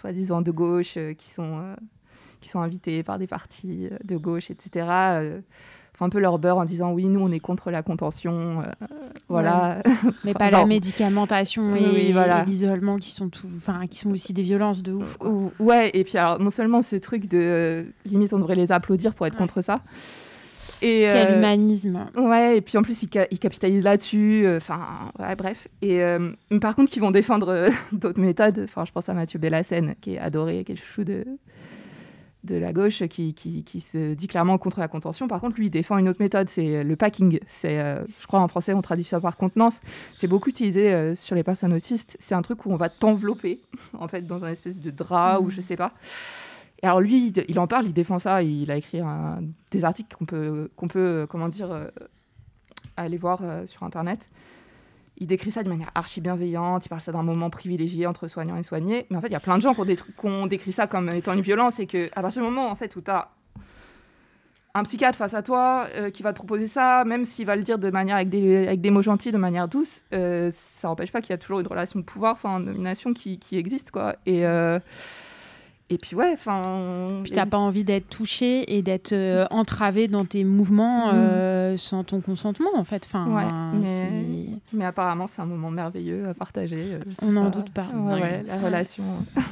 soi-disant de gauche qui sont invités par des partis de gauche, etc., font un peu leur beurre en disant oui, nous on est contre la contention, voilà. Ouais. Mais pas la médicamentation et voilà. l'isolement qui sont aussi des violences de ouf, quoi. Ouais, et puis alors non seulement ce truc de limite on devrait les applaudir pour être contre ça. Et, quel humanisme. Ouais, et puis en plus ils capitalisent là-dessus, bref. Et par contre, qui vont défendre d'autres méthodes, je pense à Mathieu Bellassène, qui est adoré, qui est le chouchou de la gauche, qui se dit clairement contre la contention. Par contre, lui, il défend une autre méthode, c'est le packing. C'est, je crois en français, on traduit ça par contenance. C'est beaucoup utilisé sur les personnes autistes. C'est un truc où on va t'envelopper, en fait, dans un espèce de drap ou je sais pas. Et alors lui, il en parle, il défend ça, il a écrit des articles qu'on peut aller voir sur Internet. Il décrit ça de manière archi bienveillante, il parle ça d'un moment privilégié entre soignants et soignés. Mais en fait, il y a plein de gens qui ont décrit ça comme étant une violence, et qu'à partir du moment en fait, où tu as un psychiatre face à toi qui va te proposer ça, même s'il va le dire de manière avec des mots gentils, de manière douce, ça n'empêche pas qu'il y a toujours une relation de pouvoir, de domination qui existe, quoi. Et puis ouais, Puis t'as pas envie d'être touché et d'être entravé dans tes mouvements sans ton consentement, en fait. Mais apparemment, c'est un moment merveilleux à partager. On n'en doute pas. Ouais, la relation.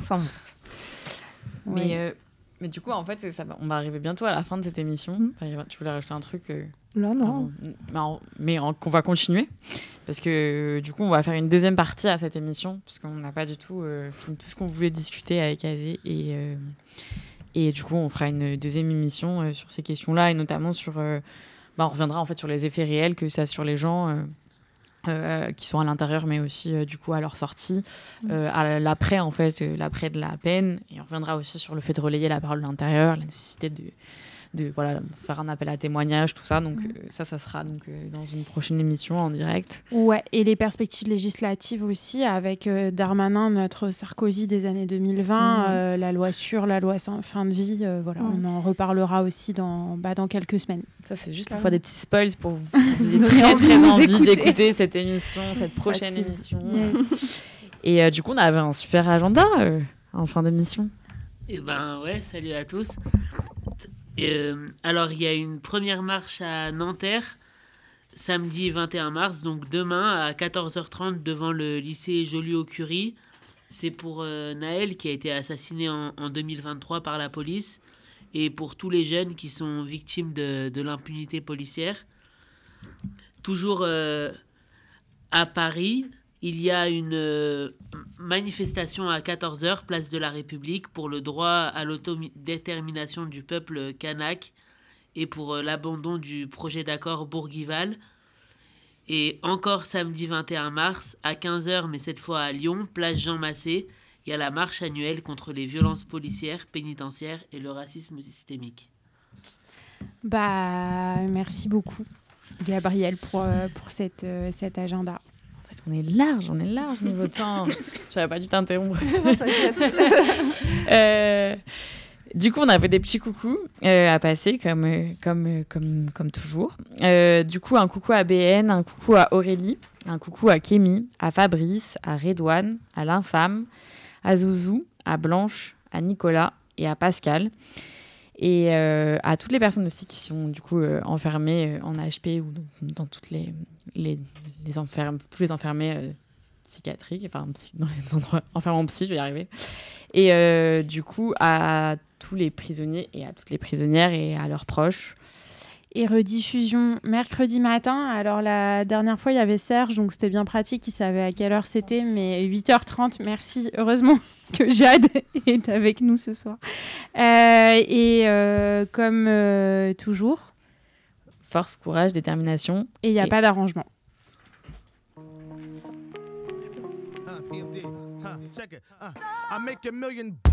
Mais du coup, en fait, on va arriver bientôt à la fin de cette émission. Tu voulais rajouter un truc Non. Mais qu'on va continuer. Parce que du coup, on va faire une deuxième partie à cette émission, parce qu'on n'a pas du tout fini tout ce qu'on voulait discuter avec Azé. Et du coup, on fera une deuxième émission sur ces questions-là, et notamment sur... on reviendra en fait sur les effets réels que ça a sur les gens qui sont à l'intérieur, mais aussi du coup à leur sortie, à l'après, en fait, l'après de la peine. Et on reviendra aussi sur le fait de relayer la parole de l'intérieur, la nécessité de faire un appel à témoignage, tout ça. Donc ça sera donc dans une prochaine émission en direct. Ouais, et les perspectives législatives aussi, avec Darmanin, notre Sarkozy des années 2020, la loi sur la loi fin de vie. On en reparlera aussi dans quelques semaines. Ça, c'est juste pour faire des petits spoils pour vous ayez très très envie d'écouter cette émission, cette prochaine émission. Yes. Et du coup, on avait un super agenda en fin d'émission. Et salut à tous. Alors, il y a une première marche à Nanterre, samedi 21 mars, donc demain à 14h30 devant le lycée Joliot-Curie. C'est pour Naël qui a été assassiné en 2023 par la police, et pour tous les jeunes qui sont victimes de l'impunité policière. Toujours à Paris, il y a une manifestation à 14h, place de la République, pour le droit à l'autodétermination du peuple kanak et pour l'abandon du projet d'accord Bourguival. Et encore samedi 21 mars, à 15h, mais cette fois à Lyon, place Jean Massé, il y a la marche annuelle contre les violences policières, pénitentiaires et le racisme systémique. Merci beaucoup, Gabriel, pour cet agenda. On est large niveau temps. J'avais pas dû t'interrompre. Du coup, on avait des petits coucous à passer, comme toujours. Du coup, un coucou à BN, un coucou à Aurélie, un coucou à Kémy, à Fabrice, à Redouane, à l'Infâme, à Zouzou, à Blanche, à Nicolas et à Pascal. Et à toutes les personnes aussi qui sont du coup enfermées en HP ou dans toutes tous les enfermés psychiatriques, dans les endroits enfermés en psy, je vais y arriver. Et du coup, à tous les prisonniers et à toutes les prisonnières et à leurs proches. Et rediffusion mercredi matin. Alors la dernière fois, il y avait Serge, donc c'était bien pratique, il savait à quelle heure c'était, mais 8h30, merci. Heureusement que Jade est avec nous ce soir. Comme toujours, force, courage, détermination. Et il n'y a pas d'arrangement.